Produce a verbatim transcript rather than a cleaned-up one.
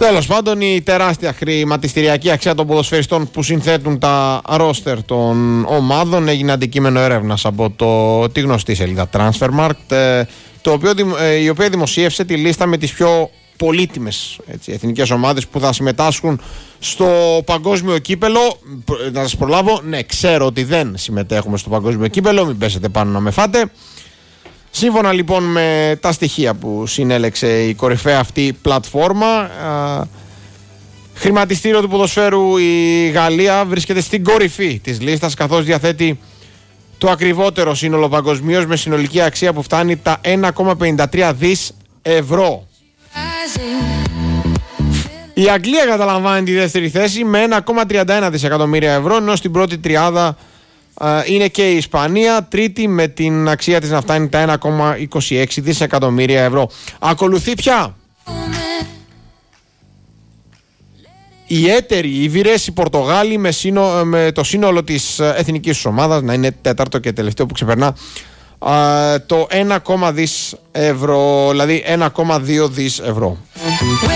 Τέλος πάντων, η τεράστια χρηματιστηριακή αξία των ποδοσφαιριστών που συνθέτουν τα ρόστερ των ομάδων έγινε αντικείμενο έρευνας από το, τη γνωστή σελίδα Transfermarkt, το οποίο, η οποία δημοσίευσε τη λίστα με τις πιο πολύτιμες έτσι, εθνικές ομάδες που θα συμμετάσχουν στο παγκόσμιο κύπελο. Να σας προλάβω, ναι, ξέρω ότι δεν συμμετέχουμε στο παγκόσμιο κύπελο, μην πέσετε πάνω να με φάτε. Σύμφωνα λοιπόν με τα στοιχεία που συνέλεξε η κορυφαία αυτή πλατφόρμα, α, χρηματιστήριο του ποδοσφαίρου η Γαλλία βρίσκεται στην κορυφή της λίστας, καθώς διαθέτει το ακριβότερο σύνολο παγκοσμίως με συνολική αξία που φτάνει τα ένα κόμμα πενήντα τρία δις ευρώ. Η Αγγλία καταλαμβάνει τη δεύτερη θέση με ένα κόμμα τριάντα ένα δισεκατομμύρια ευρώ, ενώ στην πρώτη τριάδα είναι και η Ισπανία, τρίτη με την αξία της να φτάνει τα ένα κόμμα είκοσι έξι δισεκατομμύρια ευρώ. Ακολουθεί πια η έτερη, οι Ήβηρες, οι Πορτογάλοι με, σύνο, με το σύνολο της εθνικής ομάδας να είναι τέταρτο και τελευταίο που ξεπερνά α, το ένα κόμμα δύο δις ευρώ, δηλαδή ένα κόμμα δύο δις ευρώ.